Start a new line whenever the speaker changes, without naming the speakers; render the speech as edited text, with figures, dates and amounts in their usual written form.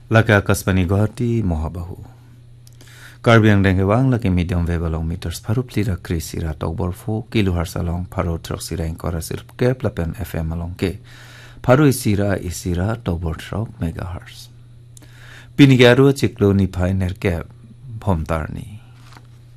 Laka Kaspani Guwahati Mohabahu Karbiang Dengewang laki medium wave along meters Paruptira Krisira Togbor 4 kilohertz along Paro Troxira Incorasir Kep Lapen FM along K Paro Isira Togbor Trok megahertz Pinigaru Chikloni Pioneer Kep Bomtarni